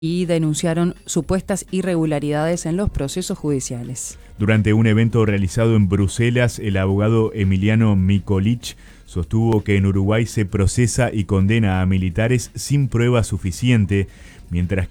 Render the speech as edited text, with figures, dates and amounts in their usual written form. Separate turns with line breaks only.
y denunciaron supuestas irregularidades en los procesos judiciales.
Durante un evento realizado en Bruselas, el abogado Emiliano Mikulich sostuvo que en Uruguay se procesa y condena a militares sin prueba suficiente, mientras